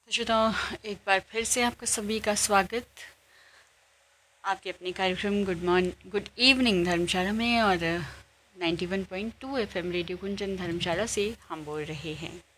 तो श्रोताओ, एक बार फिर से आपका सभी का स्वागत आपके अपने कार्यक्रम गुड इवनिंग धर्मशाला में। और 91.2 एफएम रेडियो कुंजन धर्मशाला से हम बोल रहे हैं।